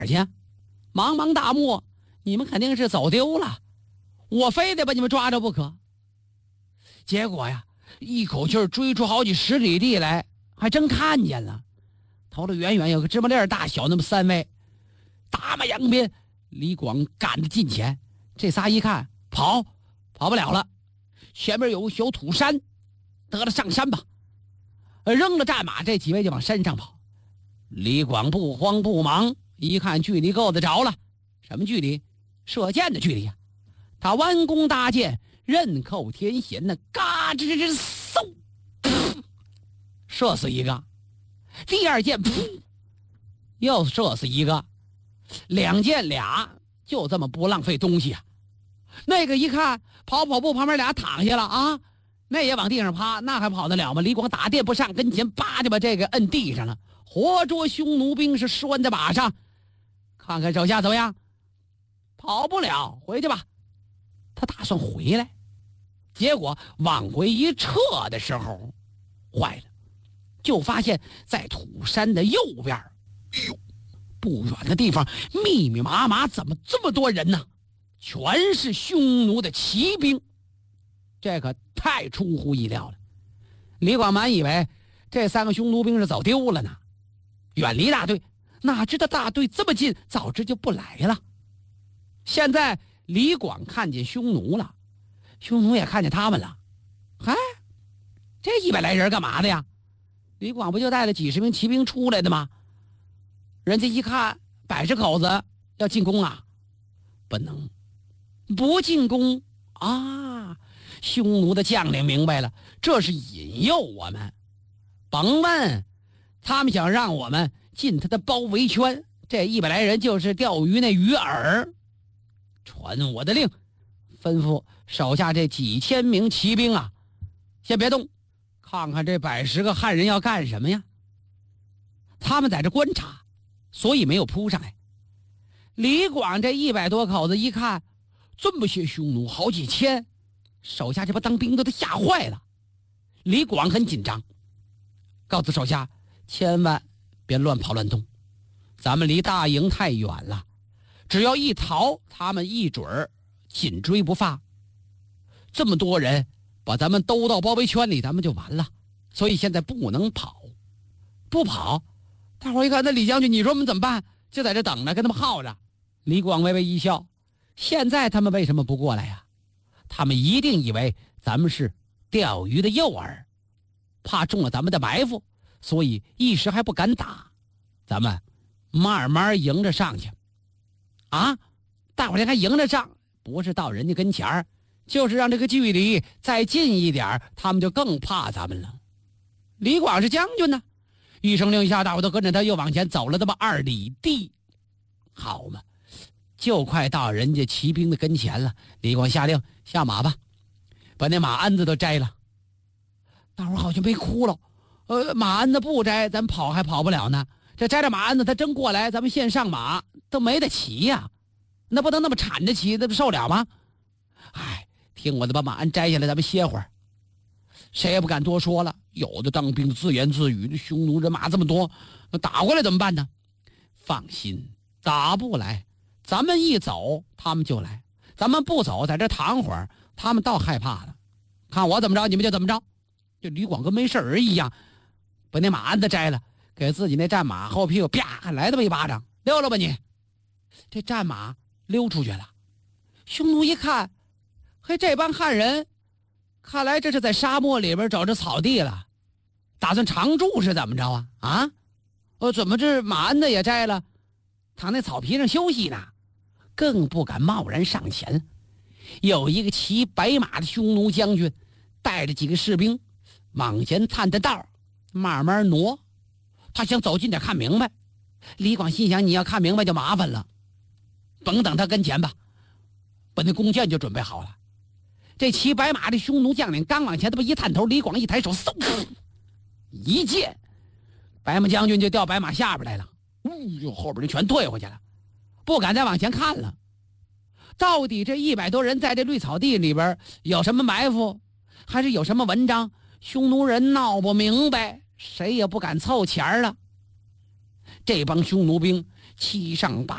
儿去？茫茫大漠，你们肯定是走丢了，我非得把你们抓着不可。结果呀，一口气追出好几10里地来，还真看见了，头了远远有个芝麻粒大小那么3位，大马扬鞭，李广赶得近前，这仨一看跑不了了，前面有个小土山，得了上山吧。扔了战马，这几位就往山上跑。李广不慌不忙，一看距离够得着了，什么距离？射箭的距离啊！他弯弓搭箭，刃扣天弦，那嘎吱吱嗖，射死一个。第二箭，噗，又射死一个。2箭俩，就这么不浪费东西啊！那个一看跑步旁边俩躺下了啊，那也往地上趴，那还跑得了吗？李广打电不上跟前，叭就把这个摁地上了，活捉匈奴兵是拴在马上。看看手下怎么样？跑不了，回去吧。他打算回来，结果往回一撤的时候，坏了，就发现在土山的右边，不远的地方密密麻麻，怎么这么多人呢？全是匈奴的骑兵，这可太出乎意料了。李广满以为这3个匈奴兵是走丢了呢，远离大队，哪知道大队这么近，早知就不来了。现在李广看见匈奴了，匈奴也看见他们了。嗨，这100来人干嘛的呀？李广不就带了几10名骑兵出来的吗？人家一看100口子要进攻啊，不能不进攻啊！匈奴的将领明白了，这是引诱我们。甭问，他们想让我们进他的包围圈。这100来人就是钓鱼那鱼饵。传我的令，吩咐手下这几千名骑兵啊，先别动，看看这100、10个汉人要干什么呀？他们在这观察，所以没有扑上来。李广这100多口子一看，这么些匈奴，好几千，手下这帮当兵的都吓坏了。李广很紧张，告诉手下千万别乱跑乱动，咱们离大营太远了，只要一逃，他们一准儿紧追不放。这么多人把咱们兜到包围圈里，咱们就完了。所以现在不能跑，不跑，大伙一看，那李将军，你说我们怎么办？就在这等着，跟他们耗着。李广微微一笑，现在他们为什么不过来呀？他们一定以为咱们是钓鱼的诱饵，怕中了咱们的埋伏，所以一时还不敢打。咱们慢慢迎着上去啊！大伙儿还迎着上，不是到人家跟前儿，就是让这个距离再近一点，他们就更怕咱们了。李广是将军呢，一声令下，大伙都跟着他又往前走了这么2里地。好嘛，就快到人家骑兵的跟前了。李广下令下马吧，把那马鞍子都摘了。大伙好像没哭了，马鞍子不摘，咱跑还跑不了呢。这摘了马鞍子，他真过来，咱们现上马都没得骑呀，那不能那么铲着骑，那不受了吗？哎，听我的，把马鞍摘下来，咱们歇会儿。谁也不敢多说了，有的当兵自言自语，匈奴人马这么多，打过来怎么办呢？放心，打不来，咱们一走他们就来，咱们不走在这躺会儿，他们倒害怕了。看我怎么着你们就怎么着。这李广跟没事人一样，把那马鞍子摘了，给自己那战马后屁股啪来这么一巴掌，溜了吧你。这战马溜出去了。匈奴一看，嘿，这帮汉人看来这是在沙漠里边找着草地了，打算常住是怎么着啊？怎么这马鞍子也摘了，躺在草皮上休息呢？更不敢贸然上前。有一个骑白马的匈奴将军带着几个士兵往前探着道，慢慢挪，他想走近点看明白。李广心想，你要看明白就麻烦了，甭等他跟前吧，把那弓箭就准备好了。这骑白马的匈奴将领刚往前，他不一探头，李广一抬手，嗖，一箭，白马将军就掉白马下边来了，后边就全退回去了，不敢再往前看了。到底这100多人在这绿草地里边有什么埋伏，还是有什么文章？匈奴人闹不明白，谁也不敢凑前了。这帮匈奴兵七上八